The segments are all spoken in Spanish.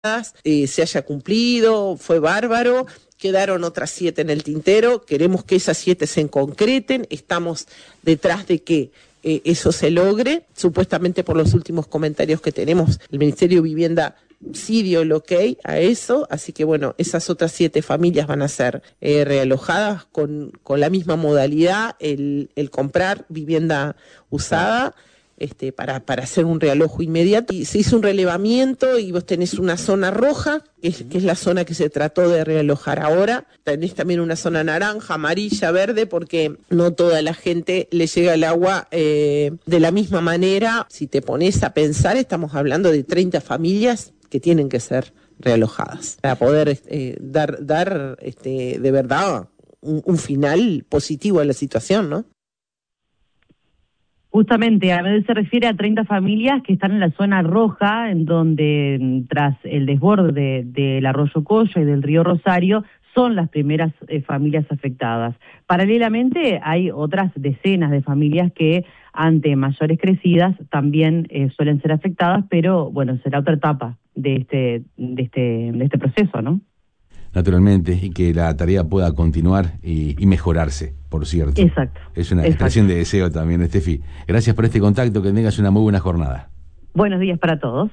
se haya cumplido, fue bárbaro. Quedaron otras 7 en el tintero, queremos que esas 7 se concreten, estamos detrás de que eso se logre. Supuestamente por los últimos comentarios que tenemos, el Ministerio de Vivienda sí dio el ok a eso, así que bueno, esas otras 7 familias van a ser realojadas con la misma modalidad, el comprar vivienda usada. Para hacer un realojo inmediato. Y se hizo un relevamiento y vos tenés una zona roja, que es la zona que se trató de realojar ahora. Tenés también una zona naranja, amarilla, verde, porque no toda la gente le llega el agua de la misma manera. Si te pones a pensar, estamos hablando de 30 familias que tienen que ser realojadas para poder dar de verdad un final positivo a la situación, ¿no? Justamente, a veces se refiere a 30 familias que están en la zona roja, en donde tras el desborde del arroyo Colla y del río Rosario, son las primeras familias afectadas. Paralelamente, hay otras decenas de familias que ante mayores crecidas también suelen ser afectadas, pero bueno, será otra etapa de este proceso, ¿no? Naturalmente, y que la tarea pueda continuar y mejorarse, por cierto. Exacto. Es una expresión de deseo también, Estefi. Gracias por este contacto, que tengas una muy buena jornada. Buenos días para todos.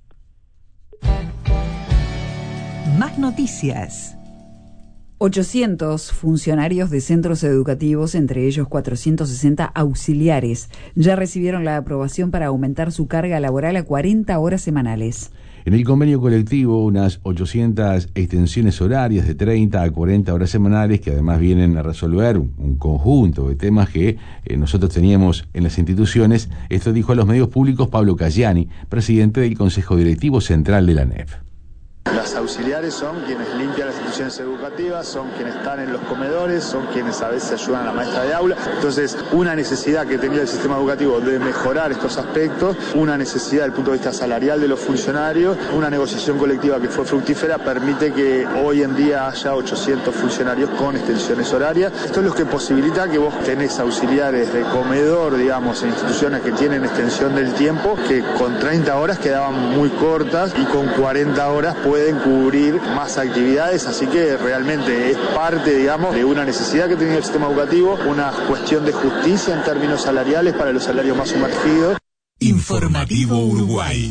Más noticias. 800 funcionarios de centros educativos, entre ellos 460 auxiliares, ya recibieron la aprobación para aumentar su carga laboral a 40 horas semanales. En el convenio colectivo, unas 800 extensiones horarias de 30 a 40 horas semanales, que además vienen a resolver un conjunto de temas que nosotros teníamos en las instituciones. Esto dijo a los medios públicos Pablo Cayani, presidente del Consejo Directivo Central de la ANEF. Las auxiliares son quienes limpian las instituciones educativas, son quienes están en los comedores, son quienes a veces ayudan a la maestra de aula. Entonces, una necesidad que tenía el sistema educativo de mejorar estos aspectos, una necesidad desde el punto de vista salarial de los funcionarios, una negociación colectiva que fue fructífera, permite que hoy en día haya 800 funcionarios con extensiones horarias. Esto es lo que posibilita que vos tenés auxiliares de comedor, digamos, en instituciones que tienen extensión del tiempo, que con 30 horas quedaban muy cortas y con 40 horas pueden cubrir más actividades, así que realmente es parte, digamos, de una necesidad que tenía el sistema educativo, una cuestión de justicia en términos salariales para los salarios más sumergidos. Informativo Uruguay.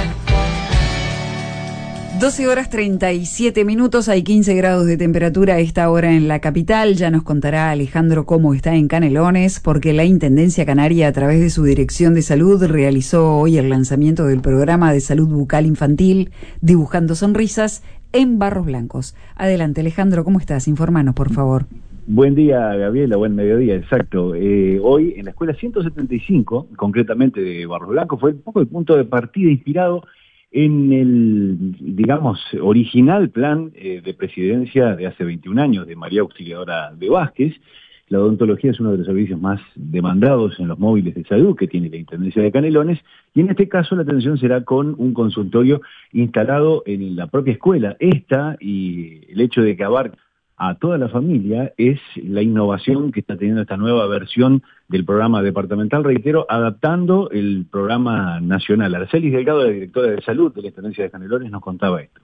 12 horas 37 minutos, hay 15 grados de temperatura a esta hora en la capital. Ya nos contará Alejandro cómo está en Canelones, porque la Intendencia Canaria, a través de su Dirección de Salud, realizó hoy el lanzamiento del programa de salud bucal infantil Dibujando Sonrisas en Barros Blancos. Adelante, Alejandro, ¿cómo estás? Infórmanos, por favor. Buen día, Gabriela, buen mediodía, exacto. Hoy en la escuela 175, concretamente de Barros Blancos, fue un poco el punto de partida inspirado en el, digamos, original plan de presidencia de hace 21 años de María Auxiliadora de Vázquez. La odontología es uno de los servicios más demandados en los móviles de salud que tiene la Intendencia de Canelones, y en este caso la atención será con un consultorio instalado en la propia escuela. Esta, y el hecho de que abarca a toda la familia, es la innovación que está teniendo esta nueva versión del programa departamental, reitero, adaptando el programa nacional. Arcelis Delgado, la directora de salud de la Intendencia de Canelones, nos contaba esto.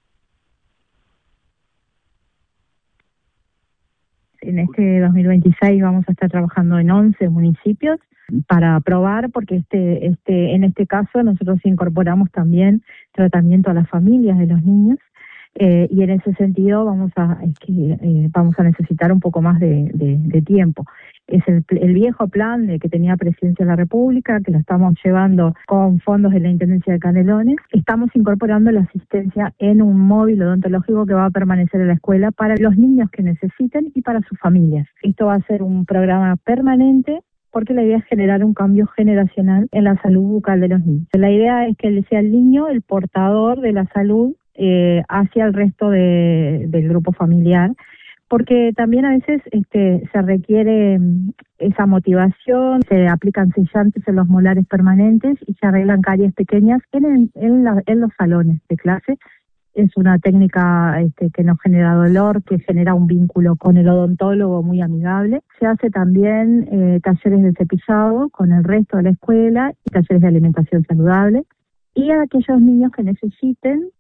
En este 2026 vamos a estar trabajando en 11 municipios para probar, porque en este caso nosotros incorporamos también tratamiento a las familias de los niños. Y en ese sentido vamos a necesitar un poco más de tiempo. Es el viejo plan que tenía Presidencia de la República, que lo estamos llevando con fondos de la Intendencia de Canelones. Estamos incorporando la asistencia en un móvil odontológico que va a permanecer en la escuela para los niños que necesiten y para sus familias. Esto va a ser un programa permanente, porque la idea es generar un cambio generacional en la salud bucal de los niños. La idea es que sea el niño el portador de la salud hacia el resto del grupo familiar, porque también a veces se requiere esa motivación, se aplican sellantes en los molares permanentes y se arreglan caries pequeñas en los salones de clase. Es una técnica que no genera dolor, que genera un vínculo con el odontólogo muy amigable. Se hace también talleres de cepillado con el resto de la escuela y talleres de alimentación saludable. Y a aquellos niños que necesiten